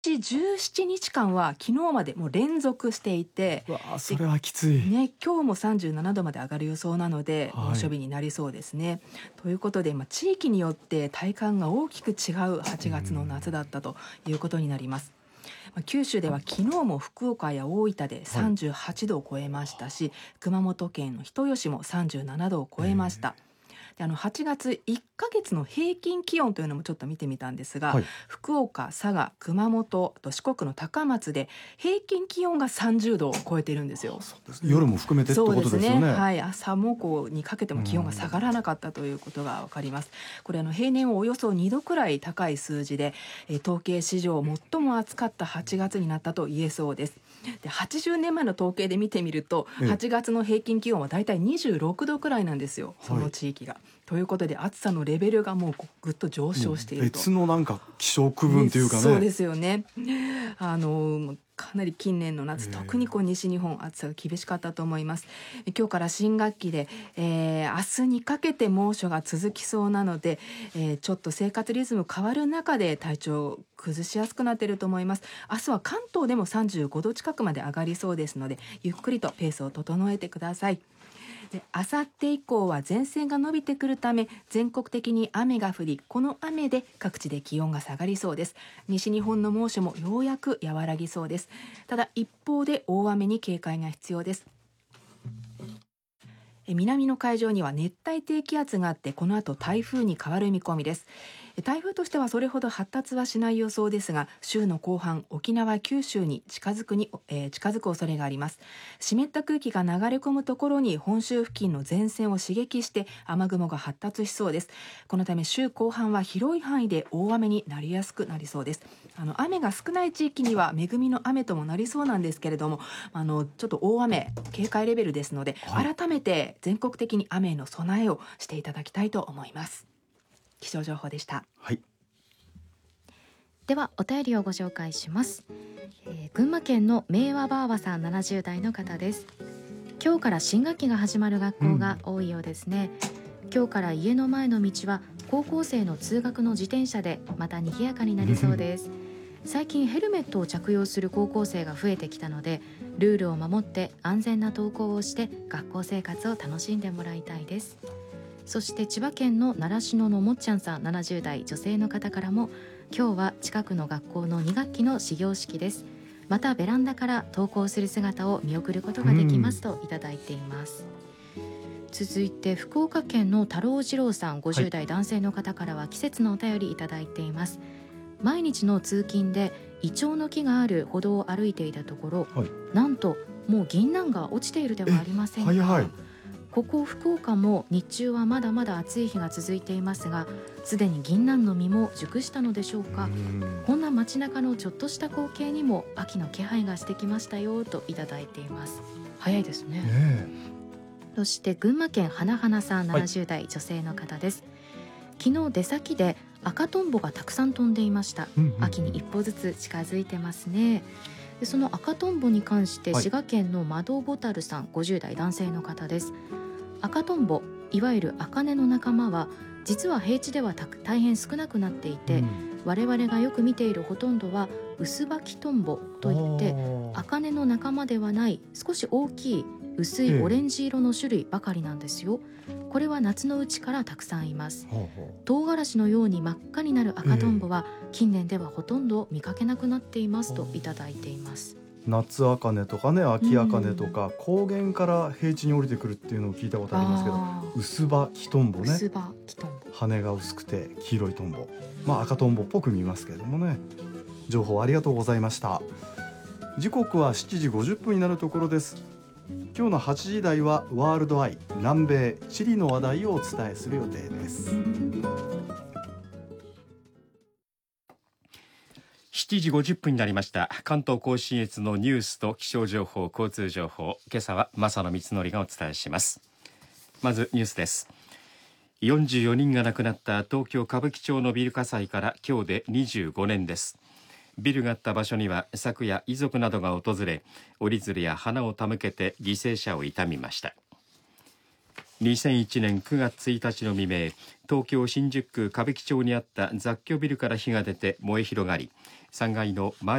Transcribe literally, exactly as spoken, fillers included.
じゅうしちにちかんは昨日までもう連続していて、 わあ、それはきつい、 ね、今日もさんじゅうななどまで上がる予想なので、 はい、 猛暑日になりそうですね。ということで、まあ、地域によって体感が大きく違うはちがつの夏だったということになります。まあ、九州では昨日も福岡や大分でさんじゅうはちどを超えましたし、はい、熊本県の人吉もさんじゅうななどを超えました。であのはちがついっかげつの平均気温というのもちょっと見てみたんですが、はい、福岡、佐賀、熊本と四国の高松で平均気温がさんじゅうどを超えているんですよ。 そうですね、夜も含めてってことですよね。 そうですね、はい、朝もこうにかけても気温が下がらなかったということが分かります。これあの平年をおよそにどくらい高い数字で、えー、統計史上最も暑かったはちがつになったと言えそうです。ではちじゅうねんまえの統計で見てみると、はちがつの平均気温はだいたいにじゅうろくどくらいなんですよ、その地域が、はい、ということで暑さのレベルがもうぐっと上昇していると。 別のなんか気象区分というかね。 そうですよね。あのかなり近年の夏、特にこう西日本暑さが厳しかったと思います。今日から新学期で、えー、明日にかけて猛暑が続きそうなので、えー、ちょっと生活リズム変わる中で体調を崩しやすくなっていると思います。明日は関東でもさんじゅうごど近くまで上がりそうですので、ゆっくりとペースを整えてください。で、あさって以降は前線が伸びてくるため全国的に雨が降り、この雨で各地で気温が下がりそうです。西日本の猛暑もようやく和らぎそうです。ただ一方で大雨に警戒が必要です。南の海上には熱帯低気圧があって、この後台風に変わる見込みです。台風としてはそれほど発達はしない予想ですが、週の後半沖縄九州に近づくに、えー、近づく恐れがあります。湿った空気が流れ込むところに本州付近の前線を刺激して雨雲が発達しそうです。このため週後半は広い範囲で大雨になりやすくなりそうです。あの雨が少ない地域には恵みの雨ともなりそうなんですけれども、あのちょっと大雨警戒レベルですので、はい、改めて全国的に雨への備えをしていただきたいと思います。気象情報でした。 はい、 ではお便りをご紹介します。えー、群馬県の明和ばあばさんななじゅう代の方です。今日から新学期が始まる学校が多いようですね、うん、今日から家の前の道は高校生の通学の自転車でまた賑やかになりそうです最近ヘルメットを着用する高校生が増えてきたので、ルールを守って安全な登校をして学校生活を楽しんでもらいたいです。そして千葉県の習志野のもっちゃんさんななじゅう代女性の方からも、今日は近くの学校のに学期の始業式です。またベランダから登校する姿を見送ることができますといただいています。続いて福岡県の太郎次郎さんごじゅう代男性の方からは季節のお便りいただいています。毎日の通勤でイチョウの木がある歩道を歩いていたところ、はい、なんともう銀杏が落ちているではありませんか。はいはい、ここ福岡も日中はまだまだ暑い日が続いていますが、すでに銀杏の実も熟したのでしょうか。こんな街中のちょっとした光景にも秋の気配がしてきましたよといただいています。早いですね。ね、そして群馬県花花さんななじゅう代女性の方です。昨日出先で赤とんぼがたくさん飛んでいました。うんうんうん、秋に一歩ずつ近づいてますね。でその赤とんぼに関して滋賀県のマドボタルさんごじゅう代男性の方です。赤とんぼ、いわゆる茜の仲間は実は平地では大変少なくなっていて、うん、我々がよく見ているほとんどは薄葉きとんぼといって茜の仲間ではない少し大きい薄いオレンジ色の種類ばかりなんですよ。これは夏のうちからたくさんいます。唐辛子のように真っ赤になる赤とんぼは近年ではほとんど見かけなくなっていますといただいています。 夏茜とかね、秋茜とか、うん、高原から平地に降りてくるっていうのを聞いたことありますけど、薄葉きとんぼね、 薄葉きとんぼ、 羽が薄くて黄色いとんぼ、まあ赤とんぼっぽく見ますけれどもね。情報ありがとうございました。時刻はしちじごじゅっぷんになるところです。今日のはちじ台はワールドアイ、南米チリの話題をお伝えする予定です。 しちじごじゅっぷんになりました。関東甲信越のニュースと気象情報、交通情報、今朝は正野光則がお伝えします。まずニュースです。よんじゅうよにんが亡くなった東京歌舞伎町のビル火災から今日でにじゅうごねんです。ビルがあった場所には昨夜遺族などが訪れ、折り鶴や花を手向けて犠牲者を悼みました。にせんいちねんくがつついたちの未明、東京新宿区歌舞伎町にあった雑居ビルから火が出て燃え広がり、さんがいのマン